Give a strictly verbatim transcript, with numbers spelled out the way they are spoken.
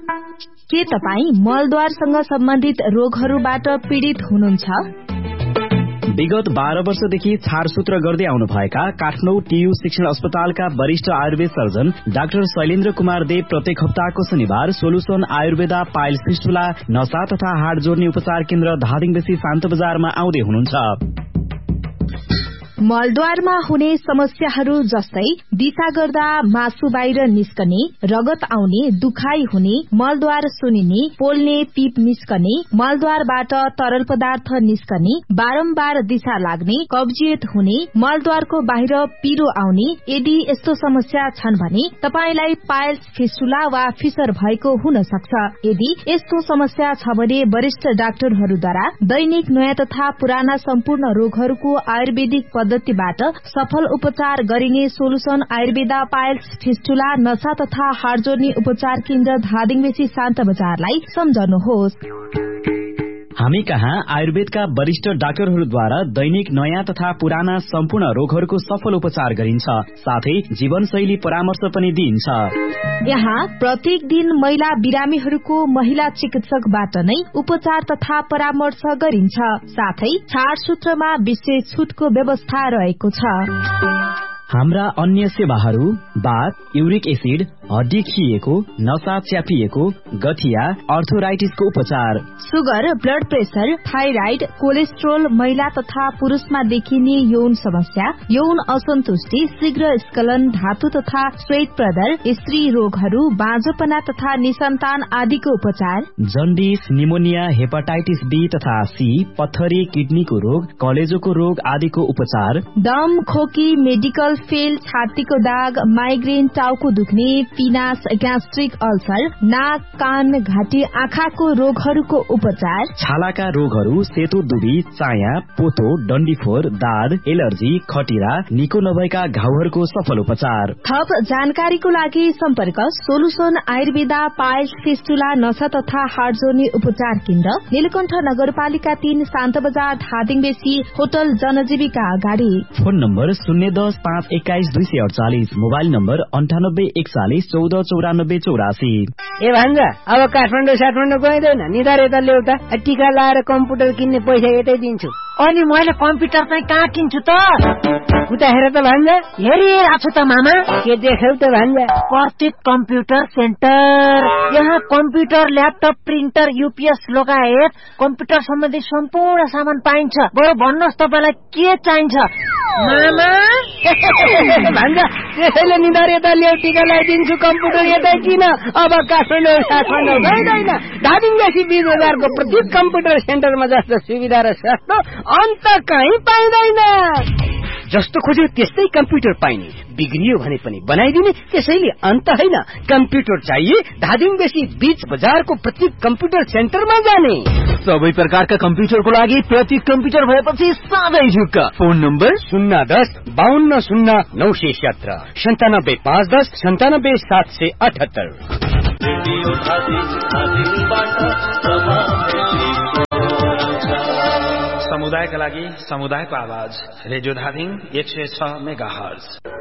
के तपाईँ मलद्वारसँग सम्बन्धित रोगहरूबाट पीड़ित हुनुहुन्छ? विगत बाह्र वर्षदेखि छाडसूत्र गर्दै आउनुभएका काठमाडौँ टीयू शिक्षण अस्पतालका वरिष्ठ आयुर्वेद सर्जन डाक्टर शैलेन्द्र कुमार देव प्रत्येक हप्ताको शनिबार सोलुसन आयुर्वेदा पाइल्स फिस्टुला नसा तथा हाड जोड्ने उपचार केन्द्र धादिङबेसी शान्त बजारमा आउँदै हुनुहुन्छ। मलद्वारमा हुने समस्याहरू जस्तै दिशा गर्दा मासु बाहिर निस्कने, रगत आउने, दुखाइ हुने, मलद्वार सुनिने, पोल्ने, पीप निस्कने, मलद्वारबाट तरल पदार्थ निस्कने, बारम्बार दिशा लाग्ने, कब्जियत हुने, मलद्वारको बाहिर पिरो आउने, यदि यस्तो समस्या छन् भने तपाईलाई पाइल्स फिस्टुला वा फिसर भएको हुन सक्छ। यदि यस्तो समस्या छ भने वरिष्ठ डाक्टरहरूद्वारा दैनिक नयाँ तथा पुराना सम्पूर्ण रोगहरूको आयुर्वेदिक पद्धतिबाट सफल उपचार गरिने सोलुसन आयुर्वेदा पाइल्स फिस्टुला नसा तथा हाड जोड्ने उपचार केन्द्र धादिङबेसी शान्त बजारलाई सम्झनुहोस्। हामी कहाँ आयुर्वेदका वरिष्ठ डाक्टरहरूद्वारा दैनिक नयाँ तथा पुराना सम्पूर्ण रोगहरूको सफल उपचार गरिन्छ, साथै जीवनशैली परामर्श पनि दिइन्छ। यहाँ प्रत्येक दिन महिला बिरामीहरूको महिला चिकित्सकबाट नै उपचार तथा परामर्श गरिन्छ, साथै छाडसूत्रमा विशेष छुटको व्यवस्था रहेको छ। हाम्रा अन्य सेवाहरू बाथ, युरिक एसिड, हड्डी खिएको, नसा च्यापिएको, गठिया, अर्थोराइटिसको उपचार, sugar, blood pressure, thyroid, cholesterol, महिला तथा पुरुषमा देखिने यौन समस्या, यौन असन्तुष्टि, शीघ्र स्खलन, धातु तथा श्वेत प्रदर, स्त्री रोगहरू, बाँझोपना तथा निसन्तान आदिको उपचार, जन्डिस, निमोनिया, हेपाटाइटिस बी तथा सी, पत्थरी, किडनीको रोग, कलेजोको रोग आदिको उपचार, दम, खोकी, मेडिकल फेल, छातीको दाग, माइग्रेन, टाउको दुख्ने, पिनास, ग्यास्ट्रिक अल्सर, नाक, कान, घाँटी, आँखाको रोगहरूको उपचार, छालाका रोगहरू, सेतो दुबी, चाया, पोतो, डन्डीफोर, दाद, एलर्जी, खटिरा, निको नभएका घाउहरूको सफल उपचार। थप जानकारीको लागि सम्पर्क सोलुसन आयुर्वेदा पाइल्स फिस्टुला नसा तथा हाड जोड्ने उपचार केन्द्र, नीलकण्ठ नगरपालिका तीन, शान्त बजार, धादिङबेसी, होटल जनजीविका अगाडि। फोन नम्बर शून्य दस पाँच एक्काइस दुई सय अडचालिस, मोबाइल नम्बर अन्ठानब्बे एकचालिस चौध चौरानब्बे चौरासी। ए भान्जा, अब काठमाडौँ साठमाडौँ गइँदैन, निधार यता ल्याउता, टीका लाएर कम्प्युटर किन्ने पैसा यतै दिन्छु। अनि मैले कम्प्युटर चाहिँ कहाँ किन्छु त? उता हेर त भान्जा, हेरिरहेको छु त मामा। के देख्यौ त भान्जा? प्रतीक कम्प्युटर सेन्टर। यहाँ कम्प्युटर, ल्यापटप, प्रिन्टर, युपीएस लगायत कम्प्युटर सम्बन्धी सम्पूर्ण सामान पाइन्छ। बरु भन्नुहोस् तपाईँलाई के चाहिन्छ मामा? भान्जा, त्यसैले निधार यता ल्याउ, टीका लगाइदिन्छु, कम्प्युटर यतै किन। अब काठमाडौँ साठमाडौँ गइँदैन, धादिङबेसी बीस बजारको प्रतीक कम्प्युटर सेन्टरमा जस्तो सुविधा र सस्तो अन्त कहीँ पाइँदैन। जस्तो खोज्यो त्यस्तै कम्प्युटर पाइने, बिग्रियो भने पनि बनाइदिने, त्यसैले अन्त होइन। कम्प्युटर चाहिए धादिङबेसी बीच बजारको प्रतीक कम्प्युटर सेन्टरमा जाने। सबै प्रकारका कम्प्युटरको लागि प्रतीक कम्प्युटर भएपछि साझै झुक्क। फोन नम्बर शून्य दस बाहन्न शून्य नौ सय सत्र सन्तानब्बे पाँच दस सन्तानब्बे सात सय अठहत्तर। समुदायका लागि समुदायको आवाज, रेडियो धादिङ एक सय छ मेगा हर्ज।